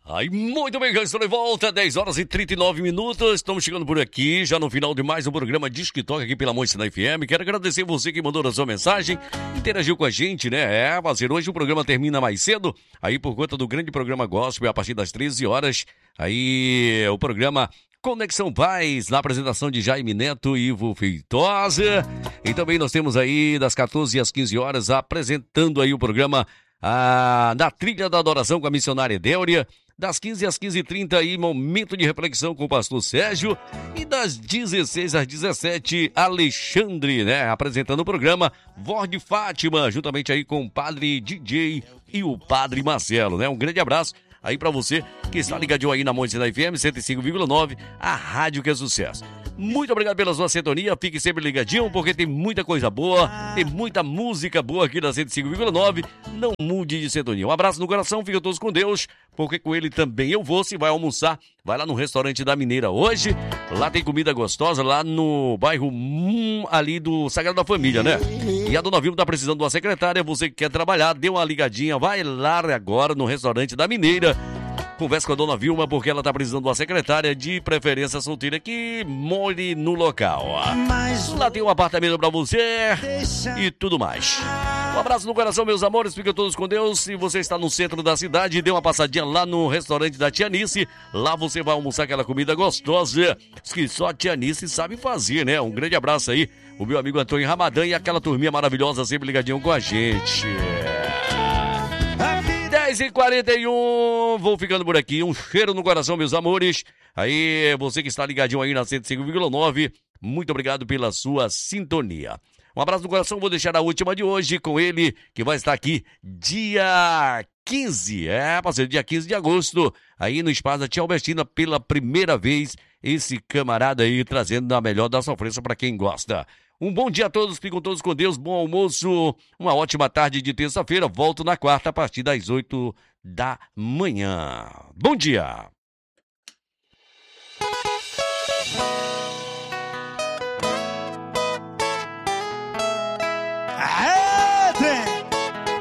Aí, muito bem, estou de volta, 10 horas e 39 minutos, estamos chegando por aqui, já no final de mais um programa Disque Toque aqui pela Moça da FM. Quero agradecer você que mandou a sua mensagem, interagiu com a gente, né? Mas hoje o programa termina mais cedo, aí por conta do grande programa Gospel, a partir das 13 horas, aí o programa Conexão Paz, na apresentação de Jaime Neto e Ivo Feitosa. E também nós temos aí das 14 às 15 horas, apresentando aí o programa na Trilha da Adoração com a missionária Déuria. Das 15 às 15h30 aí, momento de reflexão com o pastor Sérgio. E das 16 às 17, Alexandre, né? Apresentando o programa Voz de Fátima, juntamente aí com o padre DJ e o padre Marcelo, né? Um grande abraço aí pra você que está ligadinho aí na Monte da FM 105,9, a rádio que é sucesso. Muito obrigado pela sua sintonia, fique sempre ligadinho, porque tem muita coisa boa, tem muita música boa aqui da 105,9, não mude de sintonia. Um abraço no coração, fiquem todos com Deus, porque com ele também eu vou. Se vai almoçar, vai lá no restaurante da Mineira hoje, lá tem comida gostosa, lá no bairro ali do Sagrado da Família, né? E a dona Vilma tá precisando de uma secretária, você que quer trabalhar, dê uma ligadinha, vai lá agora no restaurante da Mineira. Conversa com a dona Vilma, porque ela tá precisando de uma secretária, de preferência solteira, que more no local. Lá tem um apartamento pra você e tudo mais. Um abraço no coração, meus amores, fiquem todos com Deus. Se você está no centro da cidade, dê uma passadinha lá no restaurante da Tia Nice. Lá você vai almoçar aquela comida gostosa que só a Tia Nice sabe fazer, né? Um grande abraço aí, o meu amigo Antônio Ramadã e aquela turminha maravilhosa sempre ligadinho com a gente. 10h41, vou ficando por aqui, um cheiro no coração, meus amores. Aí, você que está ligadinho aí na 105,9, muito obrigado pela sua sintonia. Um abraço no coração, vou deixar a última de hoje com ele, que vai estar aqui dia 15, parceiro, dia 15 de agosto, aí no Espaço da Tia Albertina, pela primeira vez, esse camarada aí trazendo a melhor da sofrência para quem gosta. Um bom dia a todos, ficam todos com Deus, bom almoço, uma ótima tarde de terça-feira, volto na quarta a partir das 8 da manhã. Bom dia!